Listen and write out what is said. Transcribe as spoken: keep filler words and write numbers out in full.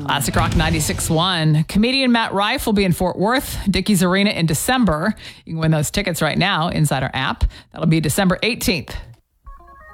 Classic Rock ninety-six point one. Comedian Matt Rife will be in Fort Worth, Dickies Arena in December. You can win those tickets right now inside our app. That'll be December eighteenth.